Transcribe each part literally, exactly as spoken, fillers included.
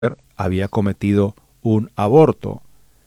había cometido un aborto.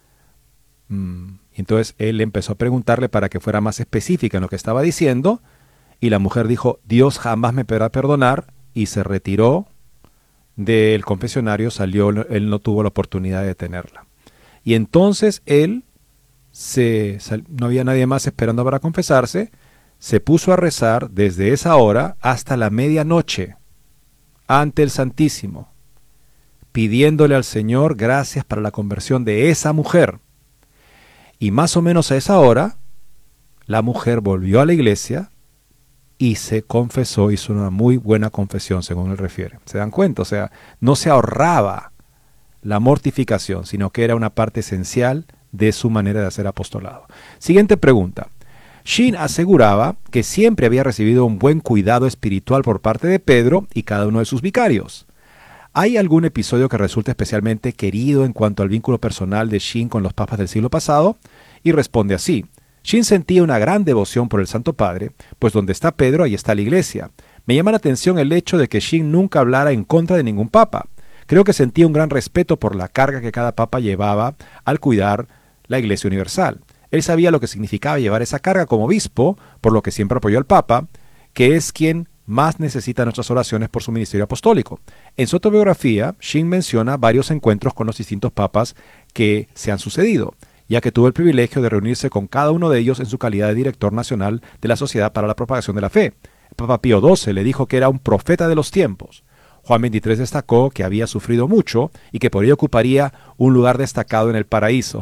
Mm, Entonces él empezó a preguntarle para que fuera más específica en lo que estaba diciendo, y la mujer dijo: Dios jamás me podrá perdonar, y se retiró del confesionario, salió, él no tuvo la oportunidad de detenerla. Y entonces él, se, sal, no había nadie más esperando para confesarse, se puso a rezar desde esa hora hasta la medianoche ante el Santísimo, pidiéndole al Señor gracias para la conversión de esa mujer. Y más o menos a esa hora, la mujer volvió a la iglesia y se confesó, hizo una muy buena confesión, según él refiere. ¿Se dan cuenta? O sea, no se ahorraba la mortificación, sino que era una parte esencial de su manera de hacer apostolado. Siguiente pregunta. Sheen aseguraba que siempre había recibido un buen cuidado espiritual por parte de Pedro y cada uno de sus vicarios. ¿Hay algún episodio que resulte especialmente querido en cuanto al vínculo personal de Sheen con los papas del siglo pasado? Y responde así: Sheen sentía una gran devoción por el Santo Padre, pues donde está Pedro, ahí está la iglesia. Me llama la atención el hecho de que Sheen nunca hablara en contra de ningún papa. Creo que sentía un gran respeto por la carga que cada papa llevaba al cuidar la Iglesia Universal. Él sabía lo que significaba llevar esa carga como obispo, por lo que siempre apoyó al Papa, que es quien más necesita nuestras oraciones por su ministerio apostólico. En su autobiografía, Sheen menciona varios encuentros con los distintos papas que se han sucedido, ya que tuvo el privilegio de reunirse con cada uno de ellos en su calidad de director nacional de la Sociedad para la Propagación de la Fe. El Papa Pío doce le dijo que era un profeta de los tiempos. Juan veintitrés destacó que había sufrido mucho y que por ello ocuparía un lugar destacado en el paraíso.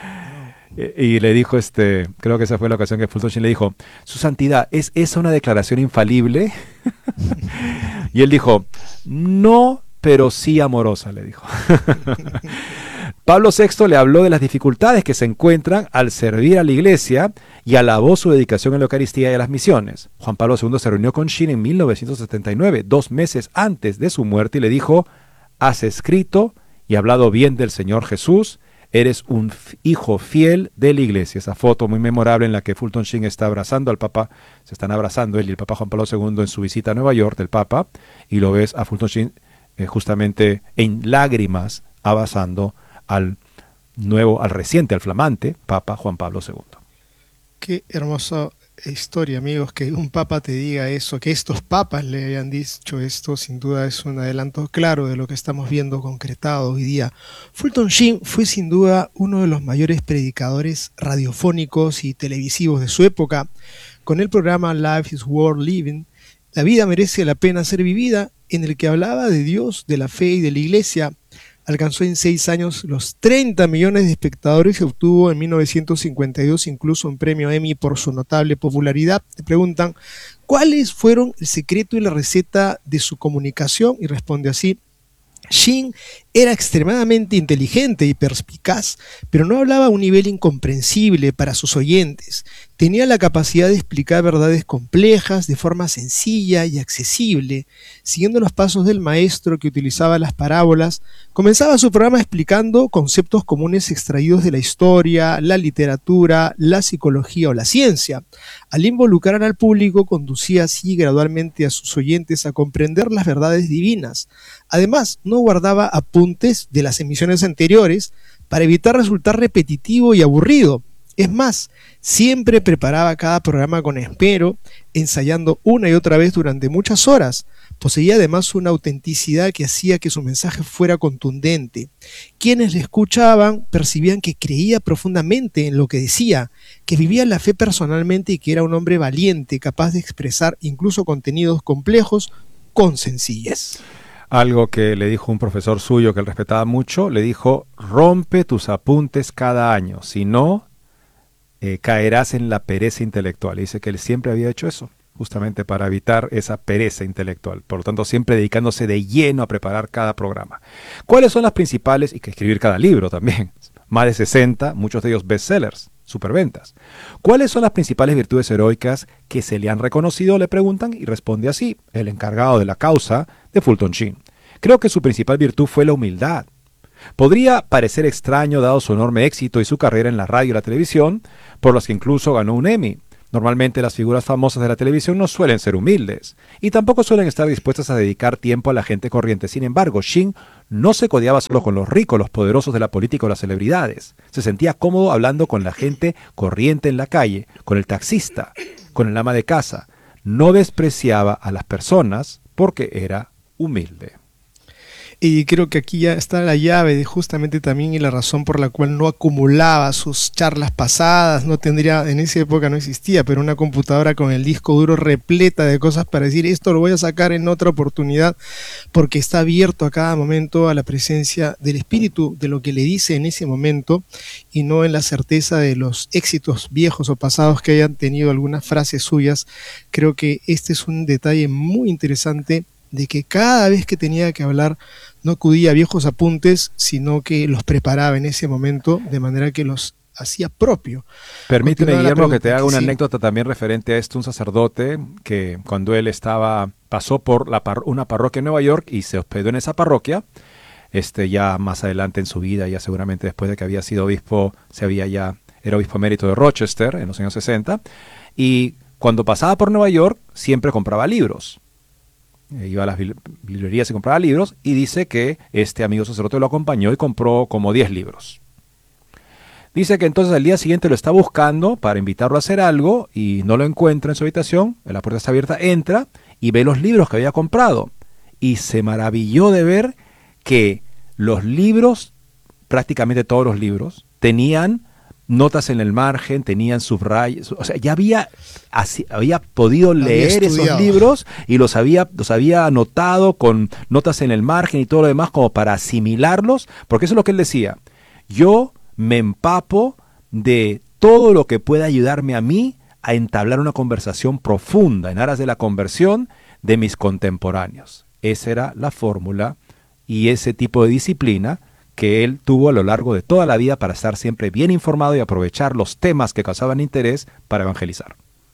Y le dijo, este, creo que esa fue la ocasión que Fulton Sheen le dijo: Su Santidad, ¿es esa una declaración infalible? Y él dijo: no, pero sí amorosa, le dijo. Pablo sexto le habló de las dificultades que se encuentran al servir a la iglesia y alabó su dedicación a la Eucaristía y a las misiones. Juan Pablo segundo se reunió con Sheen en mil novecientos setenta y nueve, dos meses antes de su muerte, y le dijo: has escrito y hablado bien del Señor Jesús, eres un hijo fiel de la iglesia. Esa foto muy memorable en la que Fulton Sheen está abrazando al Papa, se están abrazando él y el Papa Juan Pablo segundo en su visita a Nueva York del Papa, y lo ves a Fulton Sheen eh, justamente en lágrimas abrazando al nuevo, al reciente, al flamante Papa Juan Pablo segundo. Qué hermosa historia, amigos, que un papa te diga eso, que estos papas le hayan dicho esto, sin duda es un adelanto claro de lo que estamos viendo concretado hoy día. Fulton Sheen fue sin duda uno de los mayores predicadores radiofónicos y televisivos de su época. Con el programa Life is Worth Living, La vida merece la pena ser vivida, en el que hablaba de Dios, de la fe y de la iglesia. Alcanzó en seis años los treinta millones de espectadores y obtuvo en mil novecientos cincuenta y dos incluso un premio Emmy por su notable popularidad. Te preguntan, ¿cuáles fueron el secreto y la receta de su comunicación? Y responde así: Sheen era extremadamente inteligente y perspicaz, pero no hablaba a un nivel incomprensible para sus oyentes. Tenía la capacidad de explicar verdades complejas de forma sencilla y accesible. Siguiendo los pasos del maestro que utilizaba las parábolas, comenzaba su programa explicando conceptos comunes extraídos de la historia, la literatura, la psicología o la ciencia. Al involucrar al público, conducía así gradualmente a sus oyentes a comprender las verdades divinas. Además, no guardaba apuntes de las emisiones anteriores para evitar resultar repetitivo y aburrido. Es más, siempre preparaba cada programa con esmero, ensayando una y otra vez durante muchas horas. Poseía además una autenticidad que hacía que su mensaje fuera contundente. Quienes le escuchaban percibían que creía profundamente en lo que decía, que vivía la fe personalmente y que era un hombre valiente, capaz de expresar incluso contenidos complejos con sencillez. Algo que le dijo un profesor suyo que él respetaba mucho, le dijo: rompe tus apuntes cada año, si no, eh, caerás en la pereza intelectual. Y dice que él siempre había hecho eso, justamente para evitar esa pereza intelectual. Por lo tanto, siempre dedicándose de lleno a preparar cada programa. ¿Cuáles son las principales? Y que escribir cada libro también. Más de sesenta, muchos de ellos bestsellers, superventas. ¿Cuáles son las principales virtudes heroicas que se le han reconocido? Le preguntan, y responde así, el encargado de la causa de Fulton Sheen. Creo que su principal virtud fue la humildad. Podría parecer extraño dado su enorme éxito y su carrera en la radio y la televisión, por las que incluso ganó un Emmy. Normalmente las figuras famosas de la televisión no suelen ser humildes, y tampoco suelen estar dispuestas a dedicar tiempo a la gente corriente. Sin embargo, Sheen No se codeaba solo con los ricos, los poderosos de la política o las celebridades. Se sentía cómodo hablando con la gente corriente en la calle, con el taxista, con el ama de casa. No despreciaba a las personas porque era humilde. Y creo que aquí ya está la llave de justamente también y la razón por la cual no acumulaba sus charlas pasadas, no tendría, en esa época no existía, pero una computadora con el disco duro repleta de cosas para decir esto lo voy a sacar en otra oportunidad, porque está abierto a cada momento a la presencia del espíritu, de lo que le dice en ese momento, y no en la certeza de los éxitos viejos o pasados que hayan tenido algunas frases suyas. Creo que este es un detalle muy interesante de que cada vez que tenía que hablar no acudía a viejos apuntes, sino que los preparaba en ese momento de manera que los hacía propio. Permíteme, Continuaba la Guillermo, que te pregunta, haga una sí. anécdota también referente a esto. Un sacerdote que cuando él estaba, pasó por la par- una parroquia en Nueva York y se hospedó en esa parroquia, este, ya más adelante en su vida, ya seguramente después de que había sido obispo, se había ya, era obispo emérito de Rochester en los años sesenta, y cuando pasaba por Nueva York siempre compraba libros. Iba a las librerías y compraba libros, y dice que este amigo sacerdote lo acompañó y compró como diez libros. Dice que entonces al día siguiente lo está buscando para invitarlo a hacer algo y no lo encuentra en su habitación, la puerta está abierta, entra y ve los libros que había comprado y se maravilló de ver que los libros, prácticamente todos los libros, tenían notas en el margen, tenían subrayos, o sea, ya había, así, había podido leer esos libros y los había, los había anotado con notas en el margen y todo lo demás como para asimilarlos, porque eso es lo que él decía. Yo me empapo de todo lo que pueda ayudarme a mí a entablar una conversación profunda en aras de la conversión de mis contemporáneos. Esa era la fórmula y ese tipo de disciplina que él tuvo a lo largo de toda la vida para estar siempre bien informado y aprovechar los temas que causaban interés para evangelizar.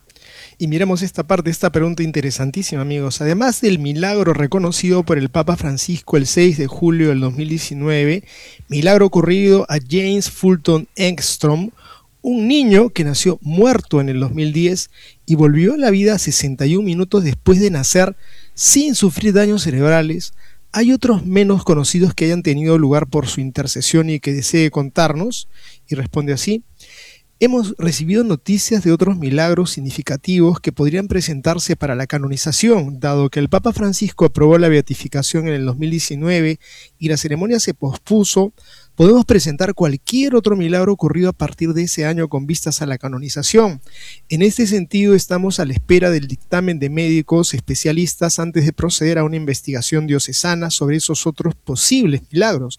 Y miremos esta parte, esta pregunta interesantísima, amigos. Además del milagro reconocido por el Papa Francisco el seis de julio del dos mil diecinueve, milagro ocurrido a James Fulton Engstrom, un niño que nació muerto en el dos mil diez y volvió a la vida sesenta y un minutos después de nacer sin sufrir daños cerebrales. ¿Hay otros menos conocidos que hayan tenido lugar por su intercesión y que desee contarnos? Y responde así: hemos recibido noticias de otros milagros significativos que podrían presentarse para la canonización, dado que el Papa Francisco aprobó la beatificación en el dos mil diecinueve y la ceremonia se pospuso. Podemos presentar cualquier otro milagro ocurrido a partir de ese año con vistas a la canonización. En este sentido, estamos a la espera del dictamen de médicos especialistas antes de proceder a una investigación diocesana sobre esos otros posibles milagros.